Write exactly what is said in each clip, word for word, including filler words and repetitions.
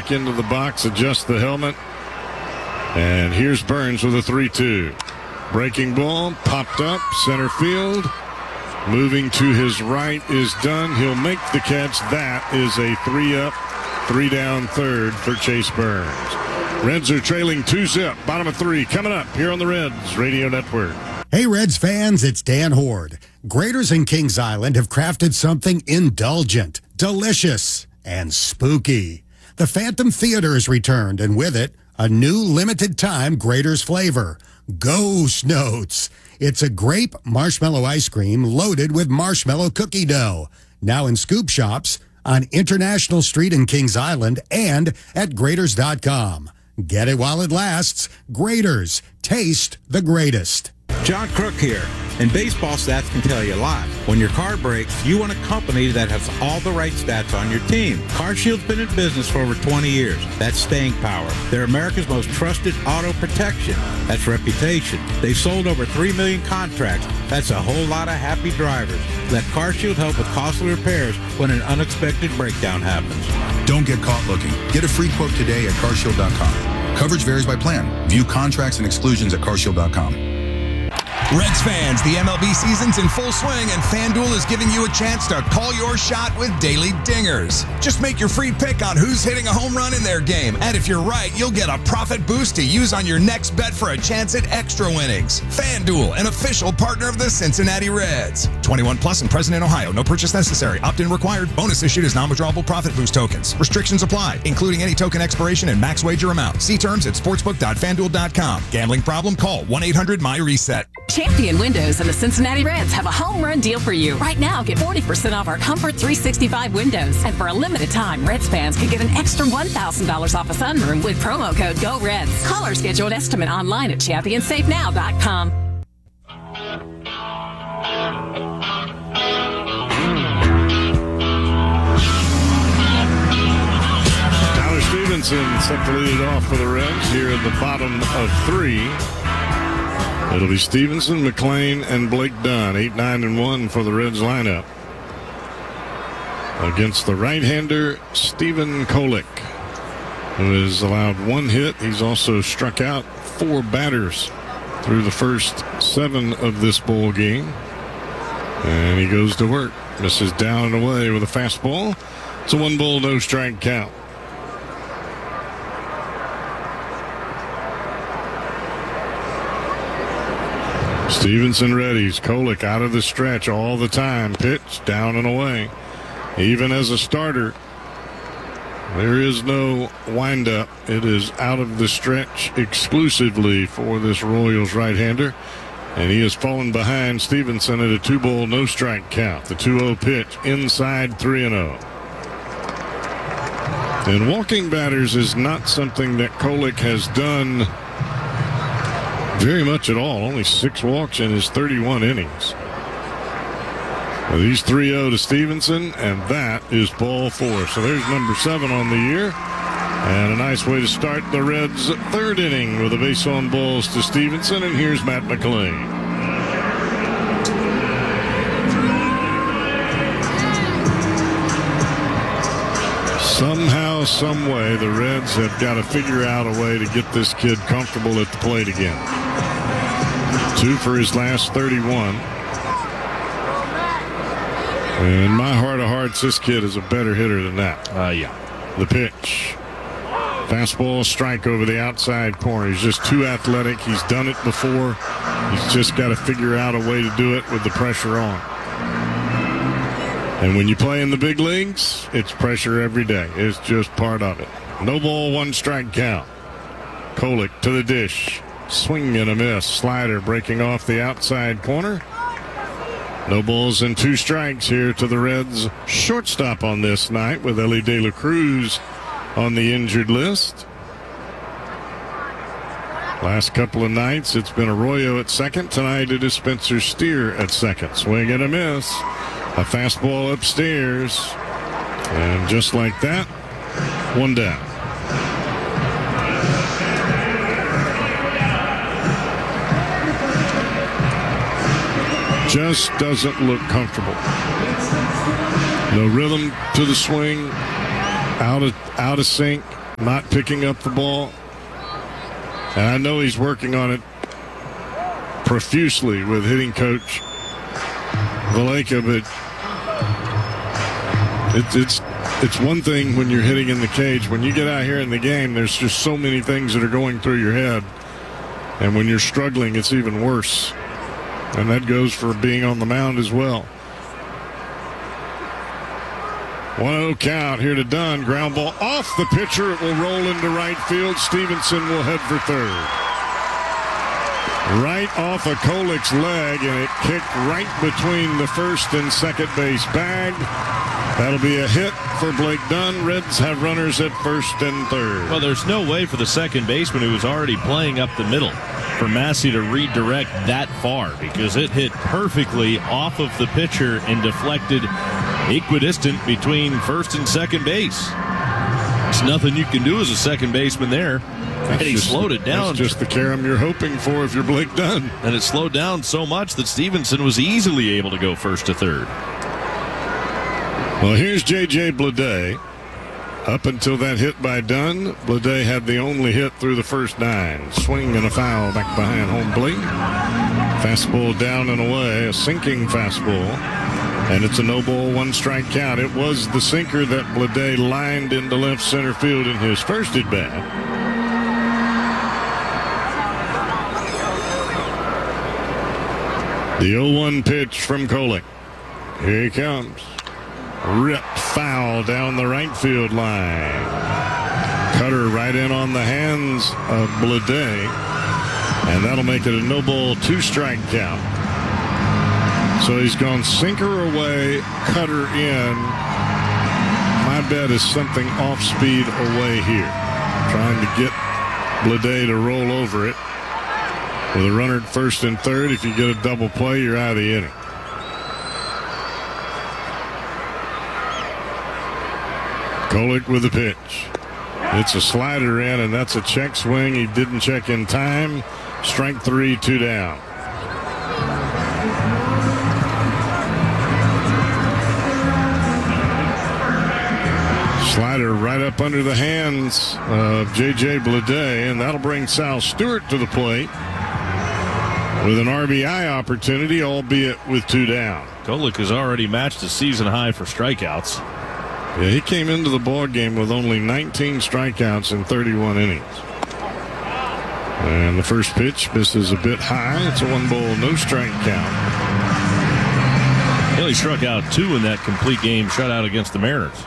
back into the box, adjust the helmet. And here's Burns with a three two. Breaking ball, popped up, center field. Moving to his right is done. He'll make the catch. That is a three up, three down third for Chase Burns. Reds are trailing two zip. Bottom of three coming up here on the Reds Radio Network. Hey, Reds fans, it's Dan Horde. Graders in Kings Island have crafted something indulgent, delicious, and spooky. The Phantom Theater has returned, and with it, a new limited-time Graders flavor, Ghost Notes. It's a grape marshmallow ice cream loaded with marshmallow cookie dough. Now in scoop shops on International Street in Kings Island and at graders dot com. Get it while it lasts. Graders. Taste the greatest. John Crook here. And baseball stats can tell you a lot. When your car breaks, you want a company that has all the right stats on your team. CarShield's been in business for over twenty years. That's staying power. They're America's most trusted auto protection. That's reputation. They've sold over three million contracts. That's a whole lot of happy drivers. Let CarShield help with costly repairs when an unexpected breakdown happens. Don't get caught looking. Get a free quote today at car shield dot com. Coverage varies by plan. View contracts and exclusions at car shield dot com. Reds fans, the M L B season's in full swing, and FanDuel is giving you a chance to call your shot with daily dingers. Just make your free pick on who's hitting a home run in their game, and if you're right, you'll get a profit boost to use on your next bet for a chance at extra winnings. FanDuel, an official partner of the Cincinnati Reds. twenty-one plus and present in Ohio. No purchase necessary. Opt-in required. Bonus issued as non-withdrawable profit boost tokens. Restrictions apply, including any token expiration and max wager amount. See terms at sportsbook dot fan duel dot com. Gambling problem? Call one eight hundred my reset. Champion Windows and the Cincinnati Reds have a home run deal for you. Right now, get forty percent off our Comfort three sixty-five windows. And for a limited time, Reds fans can get an extra one thousand dollars off a sunroom with promo code GOREDS. Call or schedule an estimate online at champion safe now dot com. Tyler Stevenson set to lead it off for the Reds here at the bottom of three. It'll be Stevenson, McLean, and Blake Dunn. eight, nine, and one for the Reds lineup. Against the right-hander, Stephen Kolek, who has allowed one hit. He's also struck out four batters through the first seven of this ball game. And he goes to work. Misses down and away with a fastball. It's a one ball, no strike count. Stevenson readies. Kolek out of the stretch all the time. Pitch down and away. Even as a starter, there is no windup. It is out of the stretch exclusively for this Royals right-hander. And he has fallen behind Stevenson at a two ball, no strike count. The two oh pitch inside three and oh. And walking batters is not something that Kolek has done very much at all. Only six walks in his thirty-one innings. Well, he's three oh to Stevenson, and that is ball four. So there's number seven on the year. And a nice way to start the Reds' third inning with a base on balls to Stevenson. And here's Matt McLean. Somehow, some way, the Reds have got to figure out a way to get this kid comfortable at the plate again. Two for his last thirty-one. And in my heart of hearts, this kid is a better hitter than that. Uh, yeah. The pitch. Fastball strike over the outside corner. He's just too athletic. He's done it before. He's just got to figure out a way to do it with the pressure on. And when you play in the big leagues, it's pressure every day. It's just part of it. No ball, one strike count. Kolek to the dish. Swing and a miss. Slider breaking off the outside corner. No balls and two strikes here to the Reds shortstop on this night with Ellie De La Cruz on the injured list. Last couple of nights, it's been Arroyo at second. Tonight it is Spencer Steer at second. Swing and a miss. A fastball upstairs. And just like that, one down. Just doesn't look comfortable. No rhythm to the swing. Out of, out of sync. not picking up the ball. And I know he's working on it profusely with hitting coach Valleca, but it's it's it's one thing when you're hitting in the cage. When you get out here in the game, there's just so many things that are going through your head. And when you're struggling, it's even worse. And that goes for being on the mound as well. one oh count here to Dunn. Ground ball off the pitcher. It will roll into right field. Stevenson will head for third. Right off of Kolick's leg, and it kicked right between the first and second base bag. That'll be a hit for Blake Dunn. Reds have runners at first and third. Well, there's no way for the second baseman who was already playing up the middle for Massey to redirect that far, because it hit perfectly off of the pitcher and deflected equidistant between first and second base. There's nothing you can do as a second baseman there. And he just, slowed it down. That's just the carom you're hoping for if you're Blake Dunn. And it slowed down so much that Stevenson was easily able to go first to third. Well, here's J J Bleday. Up until that hit by Dunn, Bleday had the only hit through the first nine. Swing and a foul back behind home plate. Fastball down and away, a sinking fastball. And it's a no ball, one strike count. It was the sinker that Bleday lined into left center field in his first at bat. The oh one pitch from Kolick. Here he comes. Ripped foul down the right field line. Cutter right in on the hands of Bleday. And that'll make it a no ball, two strike count. So he's gone sinker away, cutter in. My bet is something off speed away here. Trying to get Bleday to roll over it. With a runner at first and third, if you get a double play, you're out of the inning. Kolick with the pitch. It's a slider in, and that's a check swing. He didn't check in time. Strike three, two down. Slider right up under the hands of J J Bleday, and that'll bring Sal Stewart to the plate with an R B I opportunity, albeit with two down. Kolick has already matched a season high for strikeouts. Yeah, he came into the ball game with only nineteen strikeouts in thirty-one innings. And the first pitch misses a bit high. It's a one ball, no strike count. He only struck out two in that complete game shutout against the Mariners.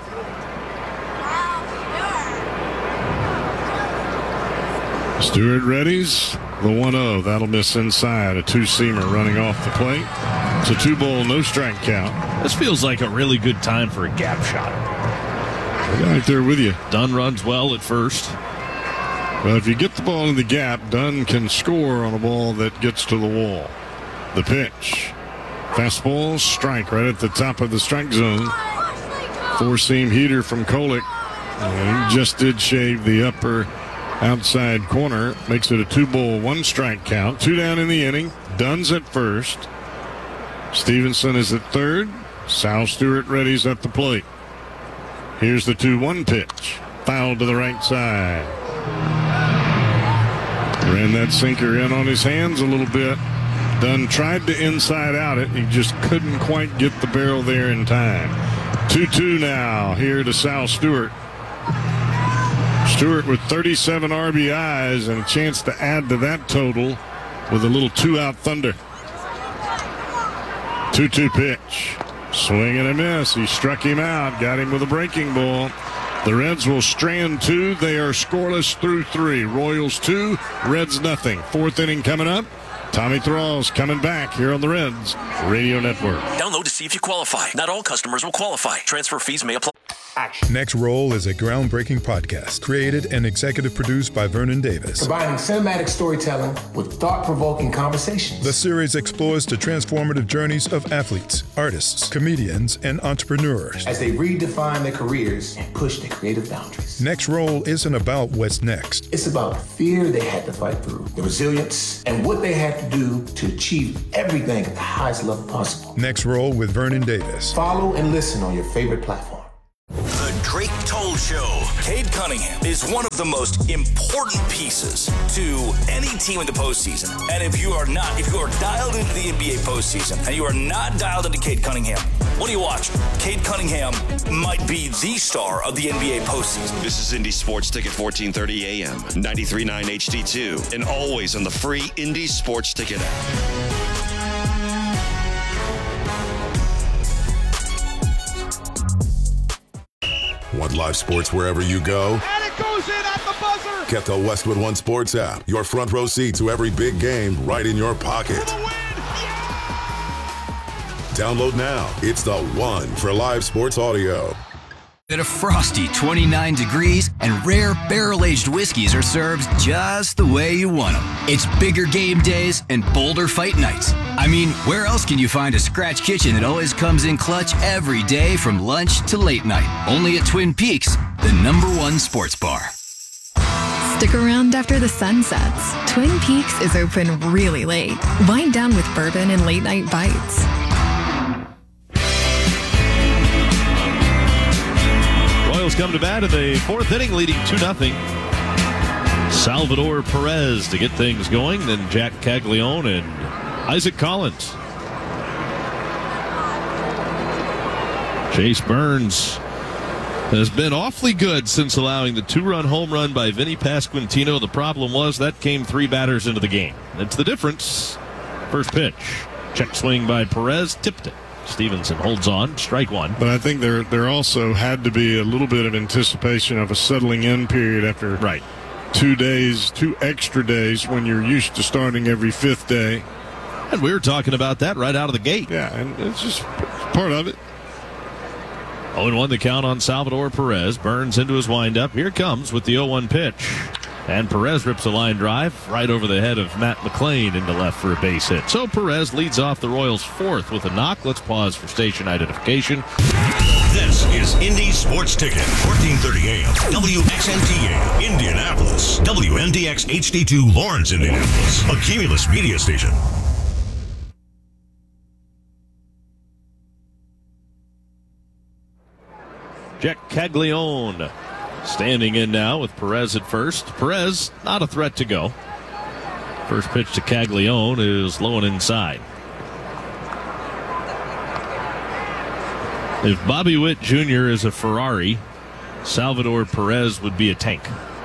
Stewart readies the one oh. That'll miss inside. A two-seamer running off the plate. It's a two ball, no strike count. This feels like a really good time for a gap shot. Right there with you. Dunn runs well at first. Well, if you get the ball in the gap, Dunn can score on a ball that gets to the wall. The pitch. Fastball, strike right at the top of the strike zone. Four-seam heater from Kolick. And he just did shave the upper outside corner. Makes it a two-ball, one-strike count. Two down in the inning. Dunn's at first. Stevenson is at third. Sal Stewart readies at the plate. Here's the two one pitch. Foul to the right side. Ran that sinker in on his hands a little bit. Dunn tried to inside out it. He just couldn't quite get the barrel there in time. two two now here to Sal Stewart. Stewart with thirty-seven R B Is and a chance to add to that total with a little two-out thunder. two two pitch. Swing and a miss. He struck him out. Got him with a breaking ball. The Reds will strand two. They are scoreless through three. Royals two, Reds nothing. Fourth inning coming up. Tommy Thrall's coming back here on the Reds Radio Network. Download to see if you qualify. Not all customers will qualify. Transfer fees may apply. Action. Next Roll is a groundbreaking podcast created and executive produced by Vernon Davis. Combining cinematic storytelling with thought-provoking conversations. The series explores the transformative journeys of athletes, artists, comedians, and entrepreneurs as they redefine their careers and push their creative boundaries. Next Roll isn't about what's next. It's about the fear they had to fight through, the resilience, and what they had to do to achieve everything at the highest level possible. Next Roll with Vernon Davis. Follow and listen on your favorite platform. The Drake Toll Show. Cade Cunningham is one of the most important pieces to any team in the postseason. And if you are not, if you are dialed into the N B A postseason and you are not dialed into Cade Cunningham, what are you watching? Cade Cunningham might be the star of the N B A postseason. This is Indy Sports Ticket, fourteen thirty A M, ninety-three point nine H D two, and always on the free Indy Sports Ticket app. Want live sports wherever you go? And it goes in at the buzzer! Get the Westwood One Sports app. Your front row seat to every big game right in your pocket. Download now. It's the one for live sports audio. At a frosty twenty-nine degrees, and rare barrel-aged whiskeys are served just the way you want them. It's bigger game days and bolder fight nights. I mean, where else can you find a scratch kitchen that always comes in clutch every day from lunch to late night? Only at Twin Peaks, the number one sports bar. Stick around after the sun sets. Twin Peaks is open really late. Wind down with bourbon and late-night bites. Royals come to bat in the fourth inning, leading two nothing. Salvador Perez to get things going, then Jack Caglione and Isaac Collins. Chase Burns has been awfully good since allowing the two-run home run by Vinny Pasquantino. The problem was that came three batters into the game. That's the difference. First pitch. Check swing by Perez, tipped it. Stevenson holds on, strike one. But I think there there also had to be a little bit of anticipation of a settling in period after right. two days, two extra days when you're used to starting every fifth day. And we were talking about that right out of the gate. Yeah, and it's just part of it. oh and one the count on Salvador Perez. Burns into his windup. Here comes with the oh one pitch. And Perez rips a line drive right over the head of Matt McLean into left for a base hit. So Perez leads off the Royals' fourth with a knock. Let's pause for station identification. This is Indy Sports Ticket, fourteen thirty A M, W X N T A, Indianapolis, W N D X H D two, Lawrence, Indianapolis, a Cumulus media station. Jack Caglione standing in now with Perez at first. Perez, not a threat to go. First pitch to Caglione is low and inside. If Bobby Witt Junior is a Ferrari, Salvador Perez would be a tank.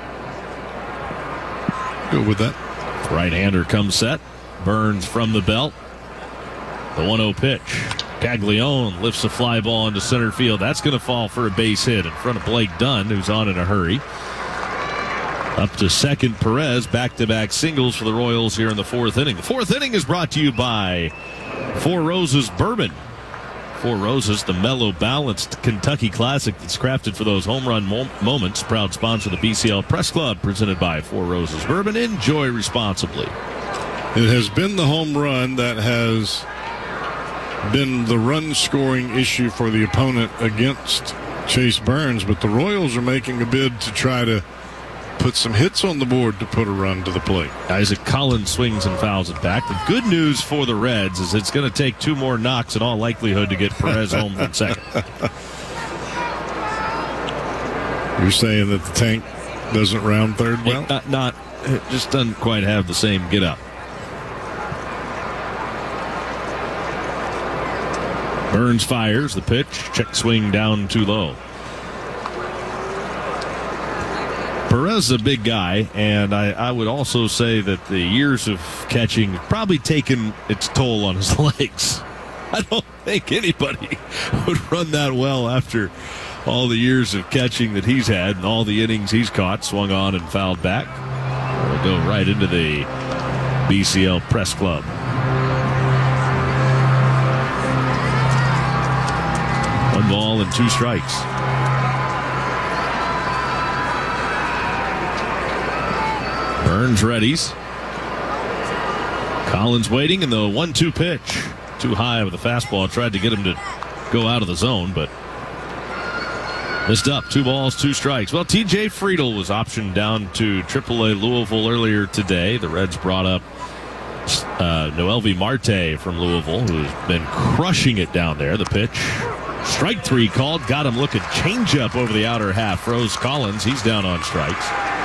Go with that. Right-hander comes set. Burns from the belt. The one oh pitch. Caglione lifts a fly ball into center field. That's going to fall for a base hit in front of Blake Dunn, who's on in a hurry. Up to second, Perez, back-to-back singles for the Royals here in the fourth inning. The fourth inning is brought to you by Four Roses Bourbon. Four Roses, the mellow, balanced Kentucky classic that's crafted for those home run mo- moments. Proud sponsor of the B C L Press Club, presented by Four Roses Bourbon. Enjoy responsibly. It has been the home run that has been the run-scoring issue for the opponent against Chase Burns, but the Royals are making a bid to try to put some hits on the board to put a run to the plate. Isaac Collins swings and fouls it back. The good news for the Reds is it's going to take two more knocks in all likelihood to get Perez home from second. You're saying that the tank doesn't round third well? It, not, not, it just doesn't quite have the same get-up. Burns fires the pitch. Check swing down too low. Perez is a big guy, and I, I would also say that the years of catching have probably taken its toll on his legs. I don't think anybody would run that well after all the years of catching that he's had and all the innings he's caught, swung on and fouled back. We'll go right into the B C L Press Club. One ball and two strikes. Burns readies. Collins waiting in the one two pitch. Too high with the fastball. Tried to get him to go out of the zone, but missed up. Two balls, two strikes. Well, T J Friedel was optioned down to triple A Louisville earlier today. The Reds brought up uh, Noelvi Marte from Louisville, who's been crushing it down there. The pitch Strike three called. Got him looking. Change up over the outer half. Froze Collins. He's down on strikes.